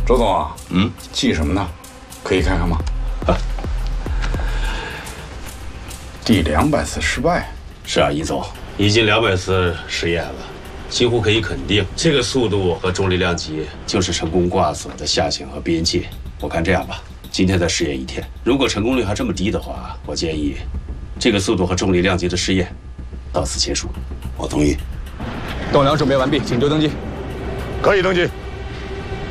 周总啊，记什么呢？可以看看吗？啊，第200次失败。 是啊，尹总，已经200次实验了，几乎可以肯定，这个速度和重力量级就是成功挂锁的下限和边界。我看这样吧，今天再试验1天，如果成功率还这么低的话，我建议这个速度和重力量级的试验到此结束。 我同意。 栋梁准备完毕，请就登机。 可以登机。